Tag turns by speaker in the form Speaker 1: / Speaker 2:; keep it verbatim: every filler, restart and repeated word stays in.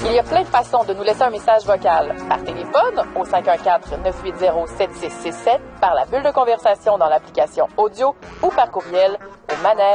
Speaker 1: Il y a plein de façons de nous laisser un message vocal. Par téléphone, au cinq un quatre, neuf huit zéro, sept six six sept, par la bulle de conversation dans l'application audio ou par courriel au manège